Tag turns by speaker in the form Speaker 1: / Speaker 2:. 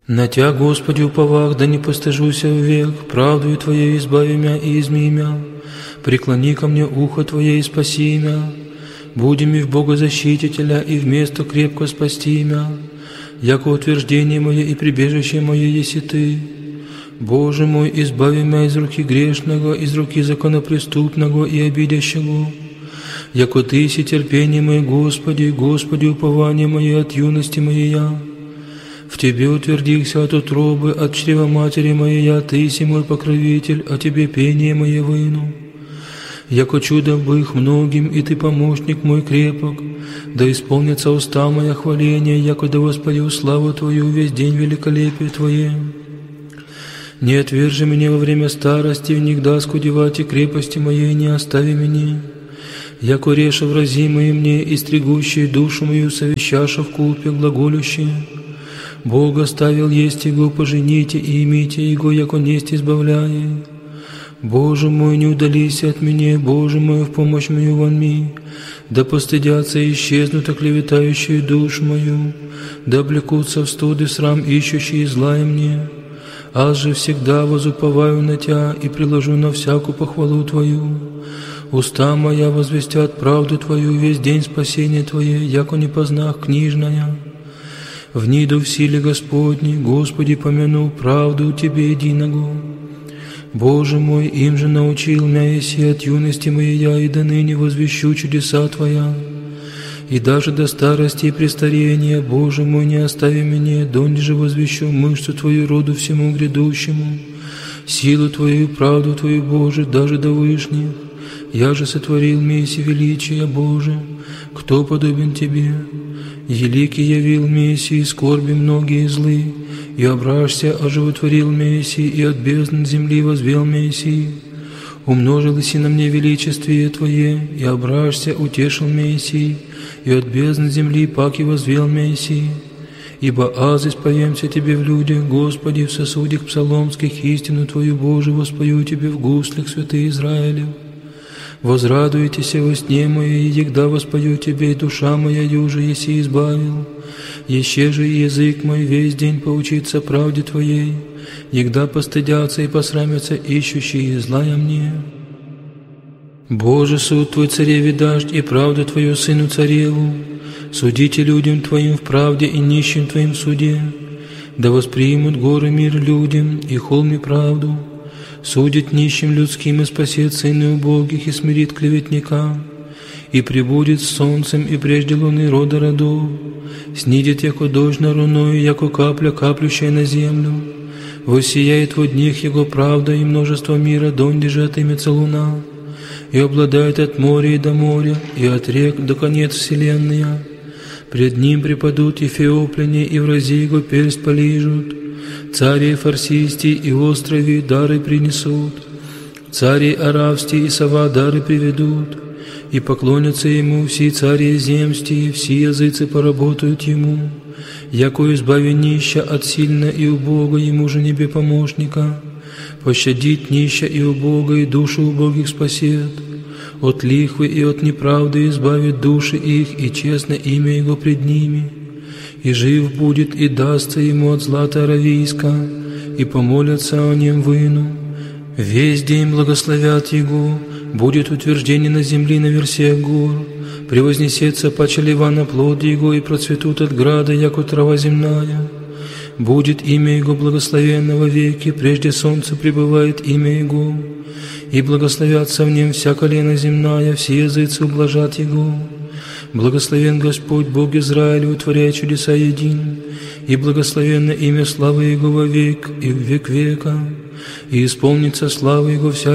Speaker 1: На Тя, Господи, уповах, да не постыжуся век, правдою Твоей избави мя и изми мя. Преклони ко мне ухо Твое и спаси мя. Буди ми в Бога защитителя и вместо крепко спасти мя. Яко утверждение мое и прибежище мое еси Ты. Боже мой, избави мя из руки грешного, из руки законопреступного и обидящего. Яко Ты си терпение мое, Господи, Господи, упование мое от юности моей. В Тебе утвердился от утробы, от чрева матери моей, Ты си мой покровитель, о Тебе пение мое выну. Яко чудо бых многим, и Ты помощник мой крепок, да исполнится уста моя хваления, яко да воспою славу Твою весь день великолепие Твое. Не отвержи меня во время старости, никогда скудевать и крепости моей не остави меня. Яко реша вразимые мне, и стригущие душу мою, совещаша в купе глаголющие. Бог оставил есть Его, пожените и имите Его, яко несть избавляя. Боже мой, не удалися от меня, Боже мой, в помощь мою вонми. Да постыдятся и исчезнут оклеветающие душу мою, да облекутся в студ и срам ищущие злая мне. Аз же всегда возуповаю на Тя и приложу на всякую похвалу Твою. Уста моя возвестят правду Твою, весь день спасения Твое, яко не познах книжная. Вниду в силе Господней, Господи, помяну правду Тебе единого. Боже мой, им же научил мя еси от юности моей, и до ныне возвещу чудеса Твоя. И даже до старости и престарения, Боже мой, не остави меня, донде же возвещу мышцу Твою роду всему грядущему, силу Твою и правду Твою, Боже, даже до вышних. Я же сотворил меси величия, Боже, кто подобен Тебе? Великий явил меси и скорби многие злы, и ображься оживотворил меси, и от бездн земли возвел меси. Умножилось и на мне величествие Твое, и ображься утешил меси, и от бездн земли паки возвел меси. Ибо аз исповемся Тебе в людях, Господи, в сосудях псаломских истину Твою, Боже, воспою Тебе в гуслях, святые Израилев. Возрадуйтесь во сне моей, егда воспою Тебе, и душа моя юже еси избавил. Еще же язык мой весь день поучится правде Твоей, егда постыдятся и посрамятся ищущие злая мне. Боже, суд Твой цареве дашь, и правду Твою сыну цареву. Судите людям Твоим в правде и нищим Твоим в суде. Да воспримут горы мир людям, и холми правду. Судит нищим людским и спасет сыны убогих, и смирит клеветника. И прибудет с солнцем, и прежде луны рода родов. Снидет, яко дождь на руною, яко капля, каплющая на землю. Воссияет во днях Его правда, и множество мира, донде же отымется луна. И обладает от моря и до моря, и от рек до конец вселенная. Пред Ним преподут эфиопляне, и врази Его персть полижут. Цари фарсисти и острови дары принесут. Цари аравсти и сова дары приведут. И поклонятся Ему все цари земсти, все языцы поработают Ему. Яко избави нища от сильно и убога, Ему же небе помощника. Пощадит нища и убога, и душу убогих спасет. От лихвы и от неправды избавит души их, и честно имя Его пред ними. И жив будет, и дастся Ему от злата аравийска, и помолятся о Нем выну. Весь день благословят Его, будет утверждение на земли на версиях гор. Превознесется паче лева на плод Его, и процветут от града, яко трава земная. Будет имя Его благословенно во веки, прежде солнца пребывает имя Его. И благословятся в Нем вся колено земная, все языцы ублажат Его. Благословен Господь, Бог Израиля, утворяя чудеса един, и благословенно имя славы Его во век и в век века, и исполнится слава Его вся